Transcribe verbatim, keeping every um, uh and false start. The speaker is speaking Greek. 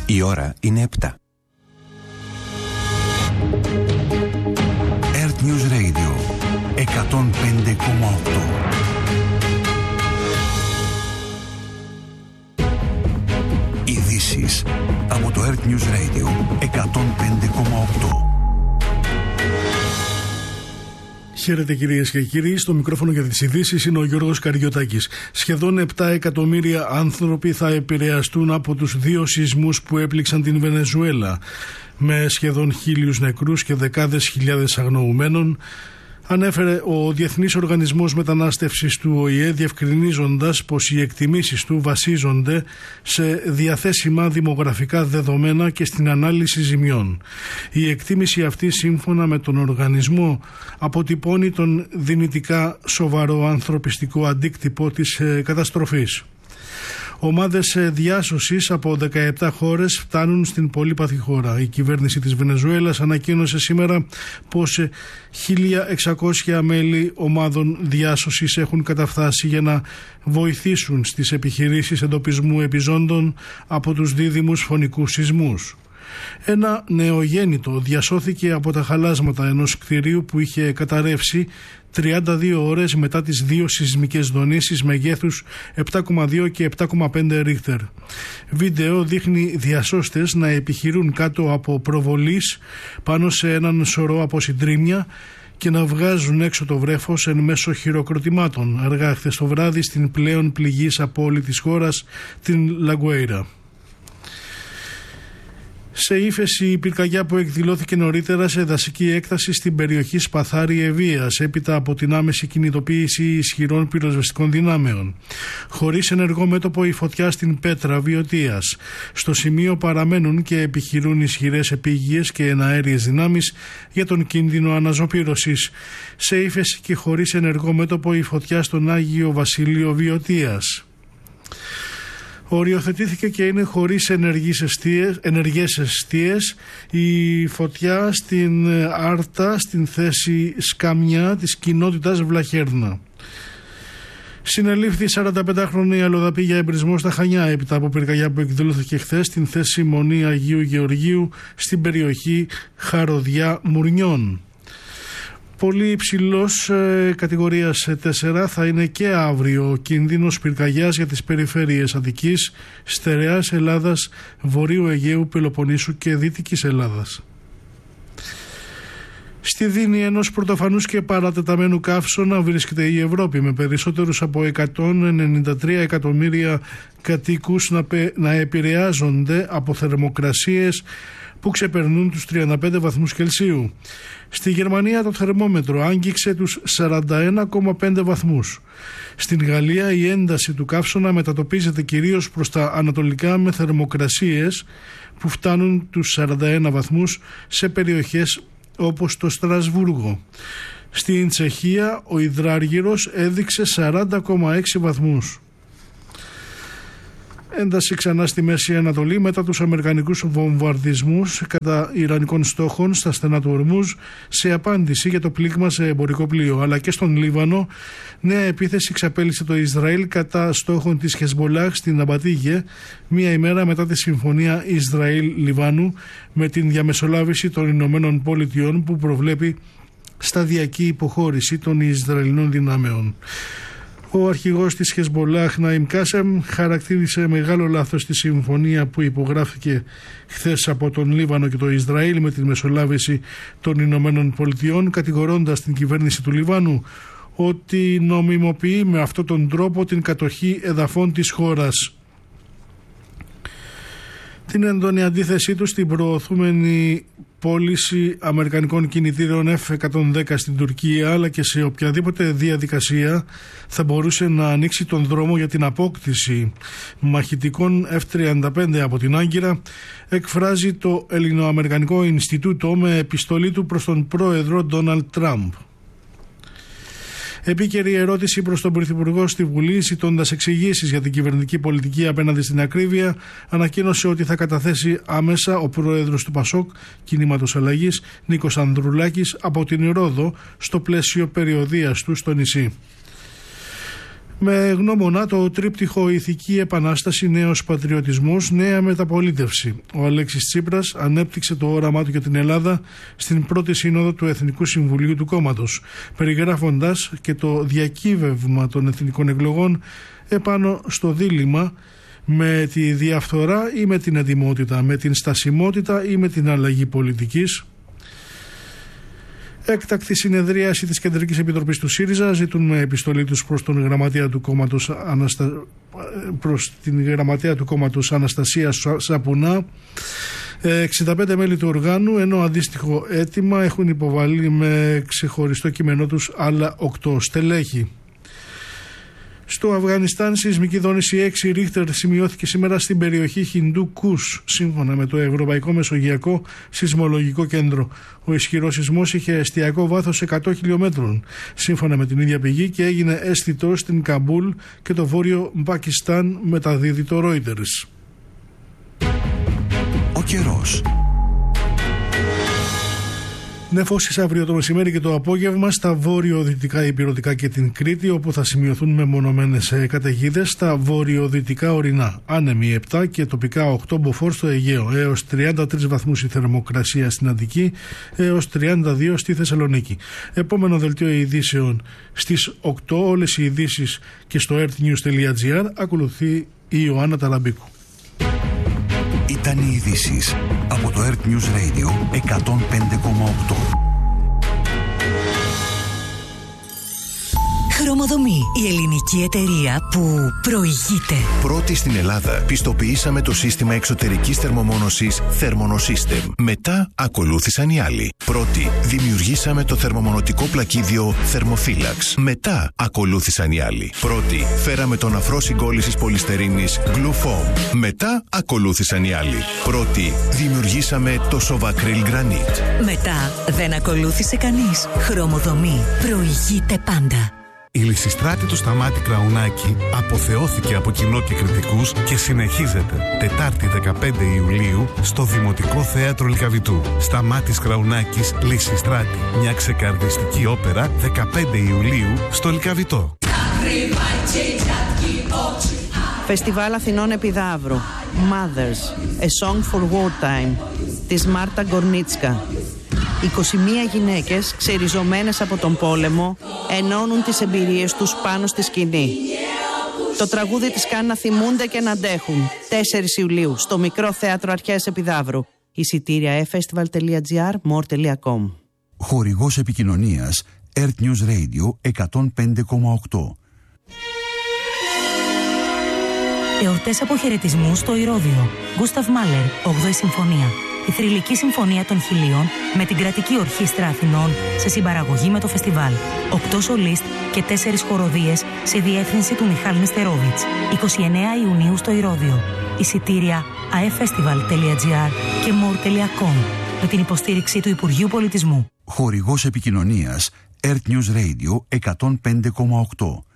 Η ώρα είναι επτά. Earth News Radio εκατόν πέντε κόμμα οκτώ. Ειδήσεις από το Earth News Radio εκατόν πέντε κόμμα οκτώ. Χαίρετε κυρίες και κύριοι, στο μικρόφωνο για τις ειδήσεις είναι ο Γιώργος Καριωτάκης. Σχεδόν επτά εκατομμύρια άνθρωποι θα επηρεαστούν από τους δύο σεισμούς που έπληξαν την Βενεζουέλα, με σχεδόν χίλιους νεκρούς και δεκάδες χιλιάδες αγνοουμένων, ανέφερε ο Διεθνής Οργανισμός Μετανάστευσης του Ο Η Ε, διευκρινίζοντας πως οι εκτιμήσεις του βασίζονται σε διαθέσιμα δημογραφικά δεδομένα και στην ανάλυση ζημιών. Η εκτίμηση αυτή, σύμφωνα με τον οργανισμό, αποτυπώνει τον δυνητικά σοβαρό ανθρωπιστικό αντίκτυπο της καταστροφής. Ομάδες διάσωσης από δεκαεπτά χώρες φτάνουν στην πολύπαθη χώρα. Η κυβέρνηση της Βενεζουέλας ανακοίνωσε σήμερα πως χίλια εξακόσια μέλη ομάδων διάσωσης έχουν καταφθάσει για να βοηθήσουν στις επιχειρήσεις εντοπισμού επιζώντων από τους δίδυμους φωνικούς σεισμούς. Ένα νεογέννητο διασώθηκε από τα χαλάσματα ενός κτηρίου που είχε καταρρεύσει τριάντα δύο ώρες μετά τις δύο σεισμικές δονήσεις μεγέθους επτά κόμμα δύο και επτά κόμμα πέντε ρίχτερ. Βίντεο δείχνει διασώστες να επιχειρούν κάτω από προβολής πάνω σε έναν σωρό από συντρίμμια και να βγάζουν έξω το βρέφος εν μέσω χειροκροτημάτων, αργά χθες το βράδυ στην πλέον πληγής πόλη της χώρας, την Λαγκουέιρα. Σε ύφεση η πυρκαγιά που εκδηλώθηκε νωρίτερα σε δασική έκταση στην περιοχή Σπαθάρη Ευβοίας, έπειτα από την άμεση κινητοποίηση ισχυρών πυροσβεστικών δυνάμεων. Χωρίς ενεργό μέτωπο η φωτιά στην Πέτρα Βιωτίας. Στο σημείο παραμένουν και επιχειρούν ισχυρές επίγειες και εναέριες δυνάμεις για τον κίνδυνο αναζωπήρωσης. Σε ύφεση και χωρίς ενεργό μέτωπο η φωτιά στον Άγιο Βασίλειο Βιωτίας. Οριοθετήθηκε και είναι χωρίς ενεργές εστίες η φωτιά στην Άρτα, στην θέση Σκαμιά της κοινότητας Βλαχέρνα. Συνελήφθη σαρανταπεντάχρονη αλλοδαπή για εμπρισμό στα Χανιά, έπειτα από πυρκαγιά που εκδηλώθηκε χθες στην θέση Μονή Αγίου Γεωργίου στην περιοχή Χαροδιά Μουρνιών. Πολύ υψηλός ε, κατηγορίας τέσσερα θα είναι και αύριο ο κίνδυνος πυρκαγιάς για τις περιφέρειες Αττικής, Στερεάς Ελλάδας, Βορείου Αιγαίου, Πελοποννήσου και Δυτικής Ελλάδας. Στη δίνη ενός πρωτοφανούς και παρατεταμένου καύσωνα βρίσκεται η Ευρώπη, με περισσότερους από εκατόν ενενήντα τρία εκατομμύρια κατοίκους να, πε, να επηρεάζονται από θερμοκρασίες που ξεπερνούν τους τριάντα πέντε βαθμούς Κελσίου. Στη Γερμανία το θερμόμετρο άγγιξε τους σαράντα ένα κόμμα πέντε βαθμούς. Στην Γαλλία η ένταση του καύσωνα μετατοπίζεται κυρίως προς τα ανατολικά, με θερμοκρασίες που φτάνουν τους σαράντα ένα βαθμούς σε περιοχές όπως το Στρασβούργο. Στην Τσεχία ο υδράργυρος έδειξε σαράντα κόμμα έξι βαθμούς. Ένταση ξανά στη Μέση Ανατολή μετά τους αμερικανικούς βομβαρδισμούς κατά ιρανικών στόχων στα στενά του Ορμούζ, σε απάντηση για το πλήγμα σε εμπορικό πλοίο. Αλλά και στον Λίβανο νέα επίθεση ξαπέλυσε το Ισραήλ κατά στόχων της Χεσμολάχ στην Αμπατίγε, μία ημέρα μετά τη συμφωνία Ισραήλ-Λιβάνου με την διαμεσολάβηση των Ηνωμένων Πολιτειών, που προβλέπει σταδιακή υποχώρηση των Ισραηλινών δυνάμεων. Ο αρχηγός της Χεσμολάχ, Ναΐμ Κάσεμ, χαρακτήρισε μεγάλο λάθος τη συμφωνία που υπογράφηκε χθες από τον Λίβανο και το Ισραήλ με τη μεσολάβηση των Ηνωμένων Πολιτειών, κατηγορώντας την κυβέρνηση του Λιβάνου ότι νομιμοποιεί με αυτόν τον τρόπο την κατοχή εδαφών της χώρας. Την έντονη αντίθεσή του στην προωθούμενη πώληση αμερικανικών κινητήρων εφ εκατόν δέκα στην Τουρκία, αλλά και σε οποιαδήποτε διαδικασία θα μπορούσε να ανοίξει τον δρόμο για την απόκτηση μαχητικών εφ τριάντα πέντε από την Άγκυρα, εκφράζει το Ελληνοαμερικανικό Ινστιτούτο με επιστολή του προς τον πρόεδρο Ντόναλντ Τραμπ. Επίκαιρη ερώτηση προς τον Πρωθυπουργό στη Βουλή, ζητώντας εξηγήσεις για την κυβερνητική πολιτική απέναντι στην ακρίβεια, ανακοίνωσε ότι θα καταθέσει άμεσα ο πρόεδρος του Πασόκ, Κινήματος Αλλαγής, Νίκος Ανδρουλάκης, από την Ρόδο, στο πλαίσιο περιοδείας του στο νησί. Με γνώμονα το τρίπτυχο ηθική επανάσταση, νέος πατριωτισμός, νέα μεταπολίτευση. Ο Αλέξης Τσίπρας ανέπτυξε το όραμά του για την Ελλάδα στην πρώτη σύνοδο του Εθνικού Συμβουλίου του κόμματος, περιγράφοντας και το διακύβευμα των εθνικών εκλογών επάνω στο δίλημμα με τη διαφθορά ή με την ετοιμότητα, με την στασιμότητα ή με την αλλαγή πολιτικής. Έκτακτη συνεδρίαση της Κεντρικής Επιτροπής του ΣΥΡΙΖΑ, ζητούν με επιστολή τους προς, τον γραμματέα του κόμματος, Αναστα... προς την γραμματέα του κόμματος Αναστασία Σαπουνά εξήντα πέντε μέλη του οργάνου, ενώ αντίστοιχο αίτημα έχουν υποβάλει με ξεχωριστό κείμενό τους άλλα οκτώ στελέχη. Στο Αφγανιστάν, σεισμική δόνηση έξι Ρίχτερ σημειώθηκε σήμερα στην περιοχή Χιντού Κους, σύμφωνα με το Ευρωπαϊκό Μεσογειακό Σεισμολογικό Κέντρο. Ο ισχυρός σεισμός είχε εστιακό βάθος εκατό χιλιόμετρων, σύμφωνα με την ίδια πηγή, και έγινε αίσθητο στην Καμπούλ και το βόρειο Πακιστάν, μεταδίδει το Reuters. Ο καιρός. Νεφώσεις αύριο το μεσημέρι και το απόγευμα στα βόρειο-δυτικά υπηρετικά και την Κρήτη, όπου θα σημειωθούν μεμονωμένες καταιγίδες. Στα βόρειο-δυτικά ορεινά άνεμοι επτά και τοπικά οκτώ μποφόρ στο Αιγαίο, έως τριάντα τρεις βαθμούς η θερμοκρασία στην Αττική, έως τριάντα δύο στη Θεσσαλονίκη. Επόμενο δελτίο ειδήσεων στις οκτώ, όλες οι ειδήσεις και στο earthnews τελεία gr. Ακολουθεί η Ιωάννα Ταλαμπίκου. Ήταν οι ειδήσεις από το Earth News Radio εκατόν πέντε κόμμα οκτώ. Χρωμοδομή, η ελληνική εταιρεία που προηγείται. Πρώτη στην Ελλάδα πιστοποιήσαμε το σύστημα εξωτερικής θερμομόνωσης Thermonosystem. Μετά ακολούθησαν οι άλλοι. Πρώτη δημιουργήσαμε το θερμομονωτικό πλακίδιο Thermophilax. Μετά ακολούθησαν οι άλλοι. Πρώτη φέραμε τον αφρό συγκόλλησης πολυστερίνης Glufoam. Μετά ακολούθησαν οι άλλοι. Πρώτη δημιουργήσαμε το Sovacryl Granite. Μετά δεν ακολούθησε κανείς. Χρωμοδομή, προηγείται πάντα. Η Λυσιστράτη του Σταμάτη Κραουνάκη αποθεώθηκε από κοινό και κριτικούς και συνεχίζεται Τετάρτη δεκαπέντε Ιουλίου στο Δημοτικό Θέατρο Λυκαβητού. Σταμάτης Κραουνάκης, Λυσιστράτη. Μια ξεκαρδιστική όπερα δεκαπέντε Ιουλίου στο Λυκαβητό. Φεστιβάλ Αθηνών Επιδαύρου. Mothers, A Song for Wartime της Μάρτα Γκορνίτσκα. είκοσι μία γυναίκες ξεριζωμένες από τον πόλεμο ενώνουν τις εμπειρίες τους πάνω στη σκηνή. Το τραγούδι τις κάνει να θυμούνται και να αντέχουν. τέσσερις Ιουλίου στο Μικρό Θέατρο Αρχαίας Επιδαύρου. Εισιτήρια e festival τελεία gr, more τελεία com. Χορηγός επικοινωνίας Earth News Radio εκατόν πέντε κόμμα οκτώ. Εορτές αποχαιρετισμού στο Ηρώδειο. Γκούσταβ Μάλερ, όγδοη Συμφωνία. Η Θρυλική Συμφωνία των Χιλίων με την Κρατική Ορχήστρα Αθηνών σε συμπαραγωγή με το φεστιβάλ. Οκτώ σολίστ και τέσσερις χοροδίες σε διεύθυνση του Μιχάλ Νεστερόβιτς. εικοστή ενάτη Ιουνίου στο Ηρώδειο. Εισιτήρια e festival τελεία gr και more τελεία com με την υποστήριξη του Υπουργείου Πολιτισμού. Χορηγός επικοινωνίας Earth News Radio εκατόν πέντε κόμμα οκτώ.